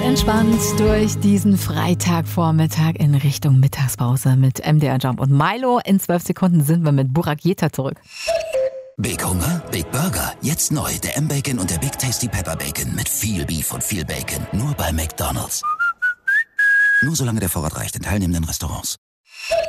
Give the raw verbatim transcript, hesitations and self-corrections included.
entspannt durch diesen Freitagvormittag in Richtung Mittagspause mit M D R Jump und Milo. In zwölf Sekunden sind wir mit Burak Yilmaz zurück. Big Hunger? Big Burger. Jetzt neu. Der M-Bacon und der Big Tasty Pepper Bacon mit viel Beef und viel Bacon. Nur bei McDonald's. Nur solange der Vorrat reicht in teilnehmenden Restaurants.